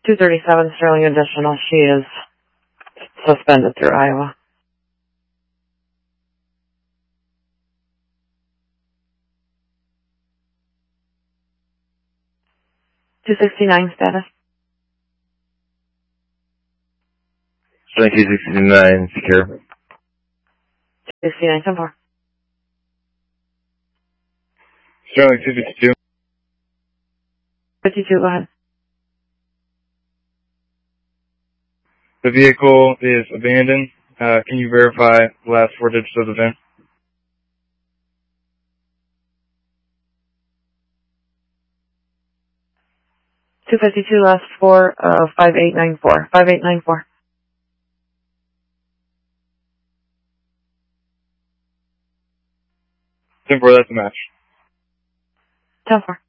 237 Sterling additional. She is suspended through Iowa. .269 status. Sterling 269 secure. 269 10-4. Sterling 252. 52, go ahead. The vehicle is abandoned. Can you verify the last 4 digits of the VIN? .252 last 4 of 5894. 5894. 10-4, that's a match. 10-4.